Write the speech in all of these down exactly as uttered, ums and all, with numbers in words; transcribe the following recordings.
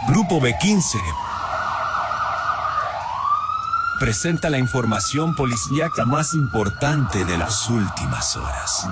Grupo B quince presenta la información policíaca más importante de las últimas horas.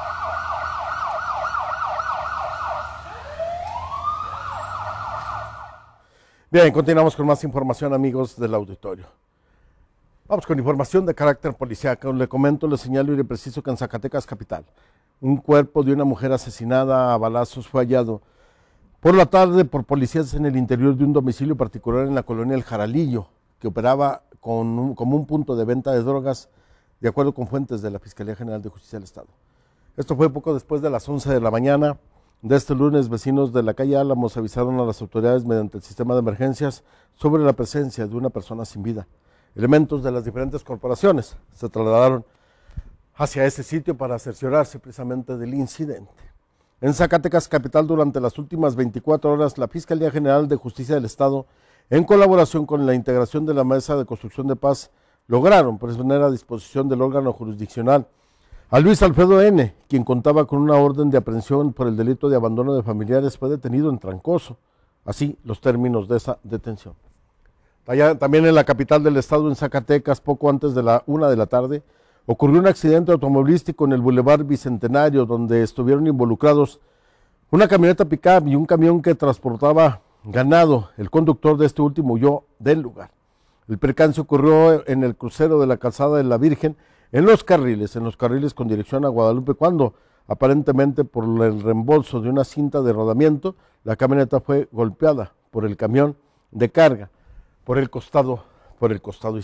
Bien, continuamos con más información, amigos del auditorio. Vamos con información de carácter policíaco. Le comento, le señalo y le preciso que en Zacatecas capital, un cuerpo de una mujer asesinada a balazos fue hallado por la tarde por policías en el interior de un domicilio particular en la colonia El Jaralillo, que operaba con un, como un punto de venta de drogas, de acuerdo con fuentes de la Fiscalía General de Justicia del Estado. Esto fue poco después de las once de la mañana de este lunes. Vecinos de la calle Álamos avisaron a las autoridades mediante el sistema de emergencias sobre la presencia de una persona sin vida. Elementos de las diferentes corporaciones se trasladaron hacia ese sitio para cerciorarse precisamente del incidente. En Zacatecas capital, durante las últimas veinticuatro horas, la Fiscalía General de Justicia del Estado, en colaboración con la integración de la Mesa de Construcción de Paz, lograron poner a disposición del órgano jurisdiccional a Luis Alfredo N., quien contaba con una orden de aprehensión por el delito de abandono de familiares. Fue detenido en Trancoso, así los términos de esa detención. Allá, también en la capital del estado, en Zacatecas, poco antes de la una de la tarde, ocurrió un accidente automovilístico en el Boulevard Bicentenario, donde estuvieron involucrados una camioneta pick-up y un camión que transportaba ganado. El conductor de este último huyó del lugar. El percance ocurrió en el crucero de la calzada de la Virgen, en los carriles, en los carriles con dirección a Guadalupe, cuando aparentemente por el reembolso de una cinta de rodamiento, la camioneta fue golpeada por el camión de carga por el costado, por el costado